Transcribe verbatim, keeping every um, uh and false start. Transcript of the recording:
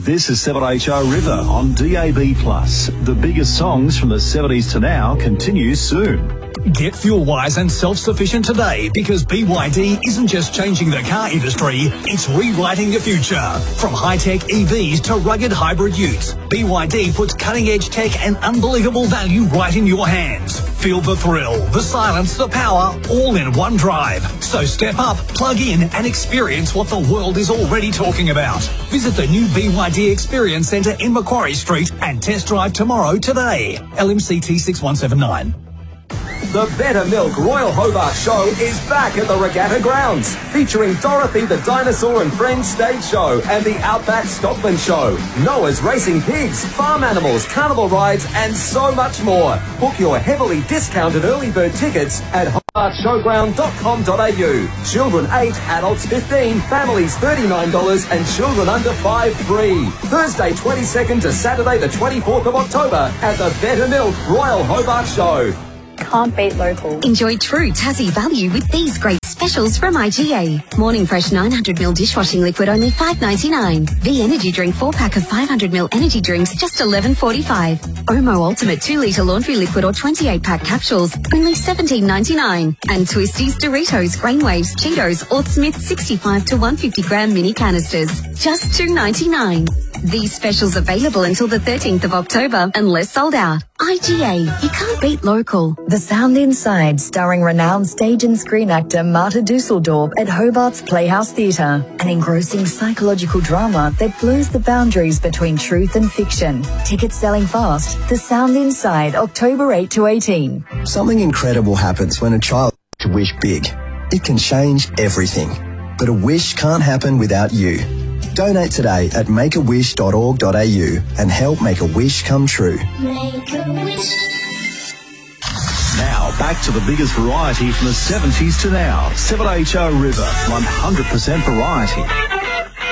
This is seven H O River on D A B plus. The biggest songs from the seventies to now continues soon. Get fuel-wise and self-sufficient today because B Y D isn't just changing the car industry, it's rewriting the future. From high-tech E Vs to rugged hybrid utes, B Y D puts cutting-edge tech and unbelievable value right in your hands. Feel the thrill, the silence, the power, all in one drive. So step up, plug in and experience what the world is already talking about. Visit the new B Y D Experience Centre in Macquarie Street and test drive tomorrow today. L M C T six one seven nine. The Better Milk Royal Hobart Show is back at the Regatta Grounds, featuring Dorothy the Dinosaur and Friends stage show and the Outback Stockman Show, Noah's Racing Pigs, farm animals, carnival rides and so much more. Book your heavily discounted early bird tickets at hobart showground dot com dot a u. Children eight, adults fifteen, families thirty-nine dollars and children under five free. Thursday twenty-second to Saturday the twenty-fourth of October at the Better Milk Royal Hobart Show. Can't beat local. Enjoy true Tassie value with these great specials from I G A. Morning Fresh nine hundred milliliter dishwashing liquid only five ninety-nine. V Energy Drink four pack of five hundred milliliter energy drinks just eleven forty-five. Omo Ultimate two litre laundry liquid or twenty-eight pack capsules only seventeen ninety-nine. And Twisties, Doritos, Grain Waves, Cheetos or Smith sixty-five to one hundred fifty gram mini canisters just two ninety-nine. These specials available until the thirteenth of October unless sold out. I G A, you can't beat local. The Sound Inside, starring renowned stage and screen actor Marta Dusseldorp at Hobart's Playhouse Theatre. An engrossing psychological drama that blurs the boundaries between truth and fiction. Tickets selling fast. The Sound Inside, October eighth to eighteenth. Something incredible happens when a child to wish big. It can change everything. But a wish can't happen without you. Donate today at make a wish dot org dot a u and help make a wish come true. Make a wish. Now, back to the biggest variety from the seventies to now. seven H O River, one hundred percent variety.